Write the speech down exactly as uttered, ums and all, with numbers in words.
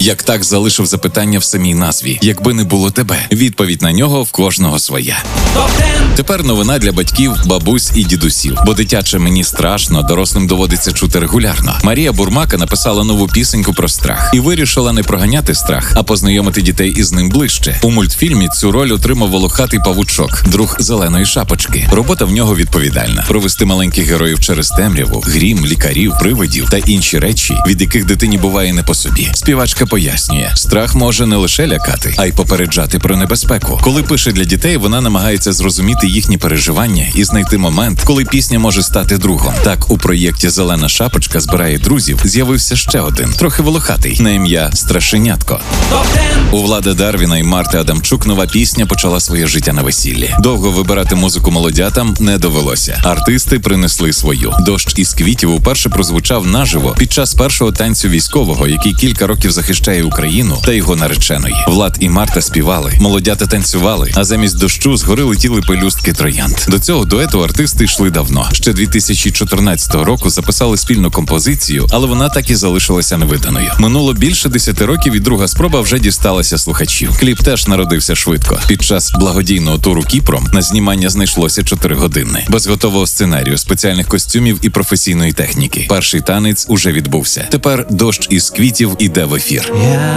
Як так залишив запитання в самій назві? Якби не було тебе. Відповідь на нього в кожного своя. Тепер новина для батьків, бабусь і дідусів. Бо дитяче «Мені страшно» дорослим доводиться чути регулярно. Марія Бурмака написала нову пісеньку про страх. І вирішила не проганяти страх, а познайомити дітей із ним ближче. У мультфільмі цю роль отримав волохатий павучок, друг зеленої шапочки. Робота в нього відповідальна. Провести маленьких героїв через темряву, грім, лікарів, привидів та інші речі, від яких дитині буває не по собі. Співачка пояснює, страх може не лише лякати, а й попереджати про небезпеку. Коли пише для дітей, вона намагається зрозуміти їхні переживання і знайти момент, коли пісня може стати другом. Так, у проєкті «Зелена шапочка збирає друзів» з'явився ще один, трохи волохатий, на ім'я Страшенятко. У Влада Дарвіна і Марти Адамчук нова пісня почала своє життя на весіллі. Довго вибирати музику молодятам не довелося. Артисти принесли свою. «Дощ із квітів» уперше прозвучав наживо під час першого танцю військового, який кілька років захищає Україну та його нареченої. Влад і Марта співали, молодята танцювали, а замість дощу згори летіли пелюстки троянд. До цього дуету артисти йшли давно. Ще дві тисячі чотирнадцятого року записали спільну композицію, але вона так і залишилася невиданою. Минуло більше десяти років і друга спроба вже дісталася слухачів. Кліп теж народився швидко. Під час благодійного туру Кіпром на знімання знайшлося чотири години. Без готового сценарію, спеціальних костюмів і професійної техніки. Перший танець уже відбувся. Тепер «Дощ із квітів» іде в ефір.